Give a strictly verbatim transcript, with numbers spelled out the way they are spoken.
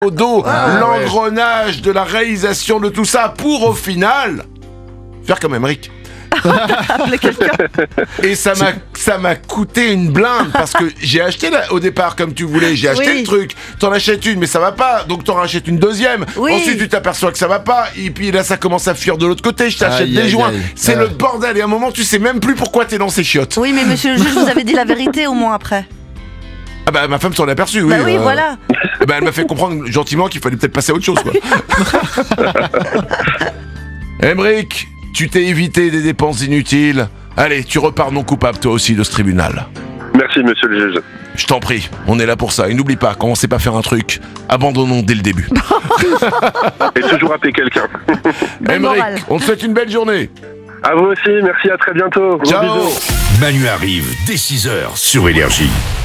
au dos Ah, l'engrenage ouais. de la réalisation de tout ça pour au final faire comme Emmerich. Appeler quelqu'un. Et ça m'a, ça m'a coûté une blinde parce que j'ai acheté la, au départ comme tu voulais, j'ai acheté Oui. le truc, t'en achètes une mais ça va pas, donc t'en rachètes une deuxième, Oui. ensuite tu t'aperçois que ça va pas, et puis là ça commence à fuir de l'autre côté, je t'achète Aïe, des aïe, joints, aïe. c'est Ouais. le bordel, et à un moment tu sais même plus pourquoi t'es dans ces chiottes. Oui, mais monsieur le juge, vous avez dit la vérité au moins après. Ah bah ma femme s'en est aperçue, oui. Bah oui, euh, voilà. Bah elle m'a fait comprendre gentiment qu'il fallait peut-être passer à autre chose, quoi. Emmerich, tu t'es évité des dépenses inutiles. Allez, tu repars non coupable toi aussi de ce tribunal. Merci, monsieur le juge. Je t'en prie, on est là pour ça. Et n'oublie pas, quand on sait pas faire un truc, abandonnons dès le début. Et toujours appeler quelqu'un. Belle morale. Emmerich, on te souhaite une belle journée. À vous aussi, merci, à très bientôt. Gros Ciao. bisous. Manu arrive dès six heures sur Énergie.